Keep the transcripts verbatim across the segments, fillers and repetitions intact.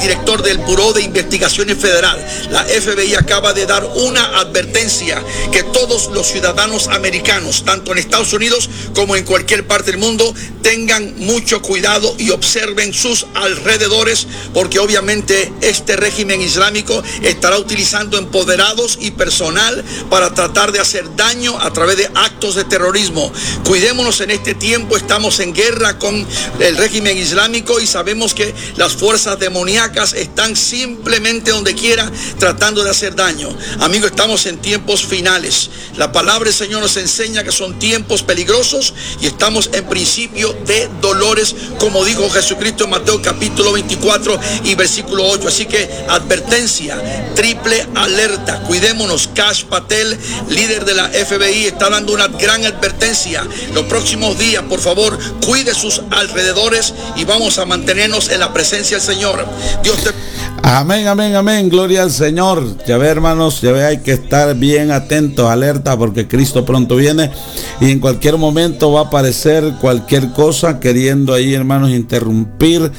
director del Buró de Investigaciones Federal, la F B I, acaba de dar una advertencia que todos los ciudadanos americanos, tanto en Estados Unidos como en cualquier parte del mundo, tengan mucho cuidado y observen sus alrededores, porque obviamente este régimen islámico estará utilizando empoderados y personal para tratar de hacer daño a través de actos de terrorismo. Cuidémonos en este tiempo, estamos en guerra con el régimen islámico y sabemos que las fuerzas demoníacas están simplemente donde quiera tratando de hacer daño. Amigos, estamos en tiempos finales. La palabra del Señor nos enseña que son tiempos peligrosos y estamos en principio de dolores, como dijo Jesucristo en Mateo capítulo veinticuatro y versículo ocho. Así que advertencia, triple alerta. Cuidémonos. Kash Patel, líder de la F B I, está dando una gran advertencia. Los próximos días, por favor, cuide sus alrededores y vamos a mantenernos en la presencia del Señor. Dios te... Amén, amén, amén, gloria al Señor. Ya ve, hermanos, ya ve, hay que estar bien atentos, alerta, porque Cristo pronto viene y en cualquier momento va a aparecer cualquier cosa queriendo ahí, hermanos, interrumpir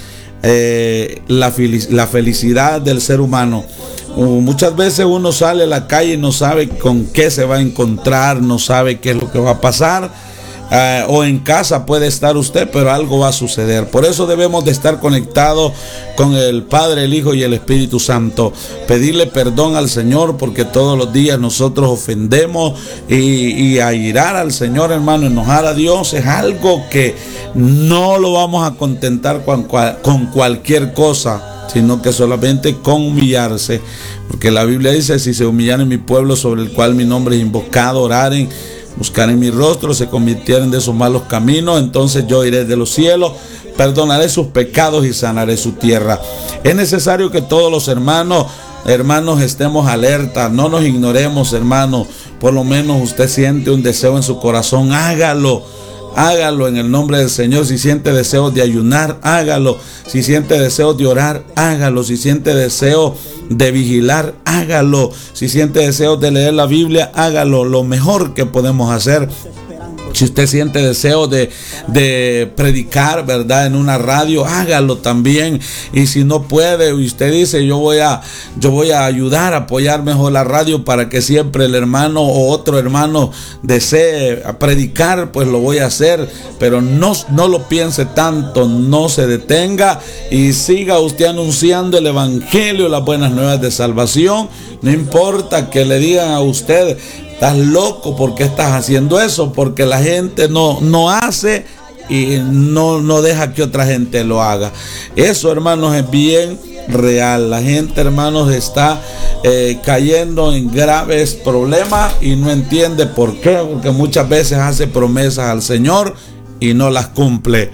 eh, la, la felicidad del ser humano. Uh, muchas veces uno sale a la calle y no sabe con qué se va a encontrar, no sabe qué es lo que va a pasar. Uh, o en casa puede estar usted, pero algo va a suceder. Por eso debemos de estar conectados con el Padre, el Hijo y el Espíritu Santo. Pedirle perdón al Señor, porque todos los días nosotros ofendemos y, y airar al Señor, hermano, enojar a Dios es algo que no lo vamos a contentar con, con cualquier cosa, sino que solamente con humillarse, porque la Biblia dice: si se humillan en mi pueblo sobre el cual mi nombre es invocado, oraren, buscar en mi rostro, se convirtieron de sus malos caminos, entonces yo iré de los cielos, perdonaré sus pecados y sanaré su tierra. Es necesario que todos los hermanos, hermanos, estemos alerta, no nos ignoremos, hermanos. Por lo menos usted siente un deseo en su corazón, hágalo. Hágalo en el nombre del Señor. Si siente deseos de ayunar, hágalo. Si siente deseos de orar, hágalo. Si siente deseos de vigilar, hágalo. Si siente deseos de leer la Biblia, hágalo. Lo mejor que podemos hacer. Si usted siente deseo de, de predicar, ¿verdad?, en una radio, hágalo también. Y si no puede, y usted dice: yo voy a, yo voy a ayudar a apoyar mejor la radio para que siempre el hermano o otro hermano desee predicar, pues lo voy a hacer. Pero no, no lo piense tanto, no se detenga y siga usted anunciando el evangelio, las buenas nuevas de salvación. No importa que le digan a usted: estás loco, ¿por qué estás haciendo eso? Porque la gente no, no hace y no, no deja que otra gente lo haga. Eso, hermanos, es bien real. La gente, hermanos, está eh, cayendo en graves problemas y no entiende por qué, porque muchas veces hace promesas al Señor y no las cumple.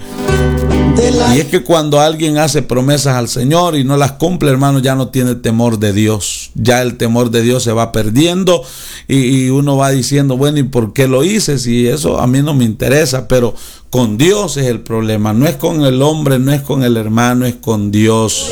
Y es que cuando alguien hace promesas al Señor y no las cumple, hermano, ya no tiene temor de Dios. Ya el temor de Dios se va perdiendo y, y uno va diciendo: bueno, ¿y por qué lo hice? Si eso a mí no me interesa. Pero con Dios es el problema. No es con el hombre, no es con el hermano, es con Dios.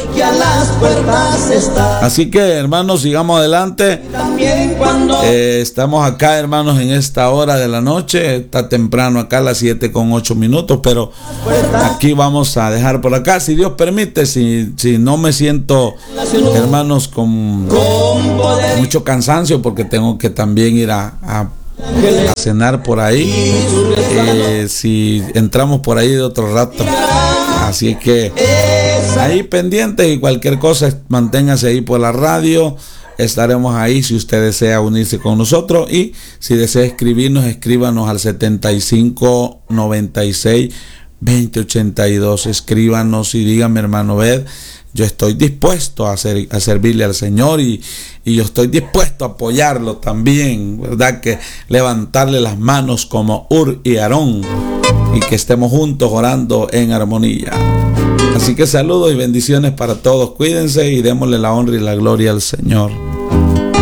Así que, hermanos, sigamos adelante. Eh, estamos acá, hermanos, en esta hora de la noche. Está temprano acá, a las siete con ocho minutos, pero aquí vamos a dejar por acá, si Dios permite. Si, si no me siento, hermanos, con mucho cansancio, porque tengo que también ir a, a, a cenar por ahí, eh, si entramos por ahí de otro rato. Así que ahí pendientes, y cualquier cosa manténgase ahí por la radio. Estaremos ahí si usted desea unirse con nosotros, y si desea escribirnos, escríbanos al setenta y cinco noventa y seis veinte ochenta y dos. Escríbanos y dígame: hermano Bed, yo estoy dispuesto a, hacer, a servirle al Señor, y, y yo estoy dispuesto a apoyarlo también, ¿verdad? Que levantarle las manos como Ur y Aarón, y que estemos juntos orando en armonía. Así que saludos y bendiciones para todos. Cuídense y démosle la honra y la gloria al Señor.